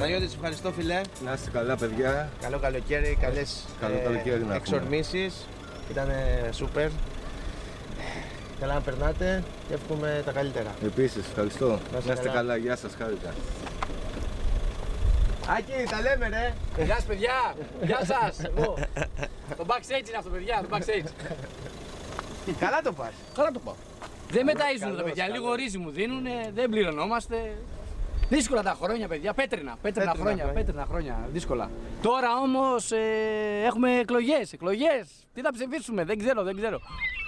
Παναγιώτη, ευχαριστώ φιλέ. Να είστε καλά, παιδιά. Καλό καλοκαίρι, καλές εξορμήσεις. Ήταν σούπερ. Καλά να περνάτε και εύχομαι τα καλύτερα. Επίσης, ευχαριστώ. Να είστε καλά, γεια σας, χάρηκα. Άκη, τα λέμε ρε! Γεια σας παιδιά! Γεια σας! Το backstage είναι αυτό παιδιά, το backstage. Καλά το πας. Καλά το πάω. Δεν μεταΐζουν τα παιδιά, λίγο ρύζι μου δίνουν, δεν πληρωνόμαστε. Δύσκολα τα χρόνια παιδιά, πέτρινα χρόνια, δύσκολα. Τώρα όμως έχουμε εκλογές. Τι θα ψηφίσουμε, δεν ξέρω.